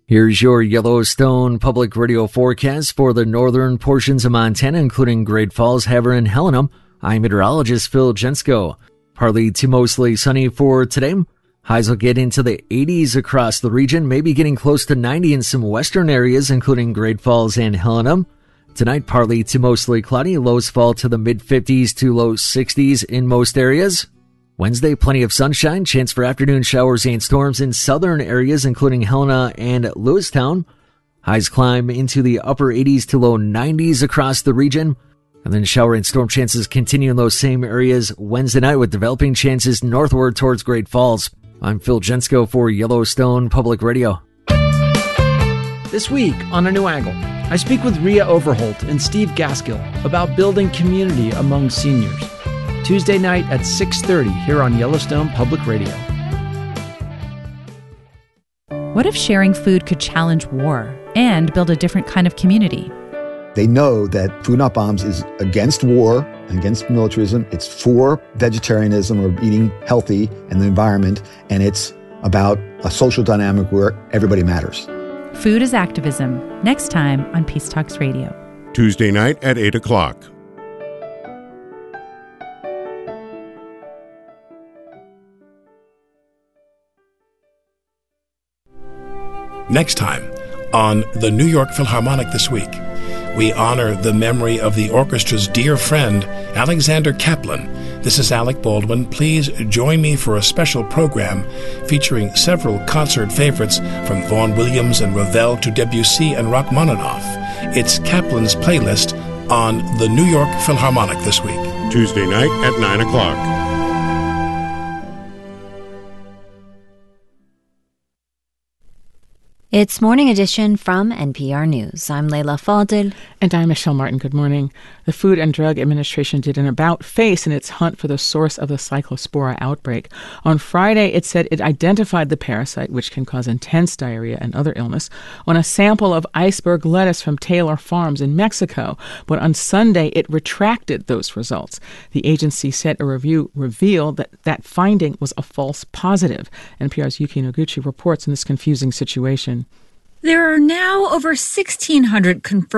Here's your Yellowstone Public Radio forecast for the northern portions of Montana, including Great Falls, Havre, and Helena. I'm meteorologist Phil Jensko. Partly to mostly sunny for today. Highs will get into the 80s across the region, maybe getting close to 90 in some western areas, including Great Falls and Helena. Tonight, partly to mostly cloudy. Lows fall to the mid-50s to low 60s in most areas. Wednesday, plenty of sunshine, chance for afternoon showers and storms in southern areas, including Helena and Lewistown. Highs climb into the upper 80s to low 90s across the region. And then shower and storm chances continue in those same areas Wednesday night with developing chances northward towards Great Falls. I'm Phil Jensko for Yellowstone Public Radio. This week on A New Angle, I speak with Rhea Overholt and Steve Gaskill about building community among seniors. Tuesday night at 6:30 here on Yellowstone Public Radio. What if sharing food could challenge war and build a different kind of community? They know that Food Not Bombs is against war and against militarism. It's for vegetarianism or eating healthy and the environment, and it's about a social dynamic where everybody matters. Food is Activism, next time on Peace Talks Radio. Tuesday night at 8 o'clock. Next time on the New York Philharmonic This Week, we honor the memory of the orchestra's dear friend, Alexander Kaplan. This is Alec Baldwin. Please join me for a special program featuring several concert favorites from Vaughan Williams and Ravel to Debussy and Rachmaninoff. It's Kaplan's playlist on the New York Philharmonic This Week. Tuesday night at 9 o'clock. It's Morning Edition from NPR News. I'm Leila Fadel. And I'm Michelle Martin. Good morning. The Food and Drug Administration did an about-face in its hunt for the source of the Cyclospora outbreak. On Friday, it said it identified the parasite, which can cause intense diarrhea and other illness, on a sample of iceberg lettuce from Taylor Farms in Mexico. But on Sunday, it retracted those results. The agency said a review revealed that that finding was a false positive. NPR's Yuki Noguchi reports on this confusing situation. There are now over 1,600 confirmed